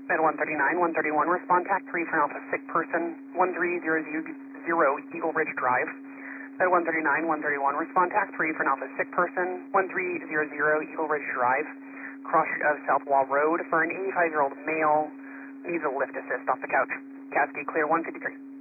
Med 139, 131, respond TAC 3 for an Alpha sick person, 1300 Eagle Ridge Drive. Med 139, 131, respond TAC 3 for an Alpha sick person, 1300 Eagle Ridge Drive, cross of South Wall Road for an 85-year-old male, needs a lift assist off the couch. Cascade clear 153.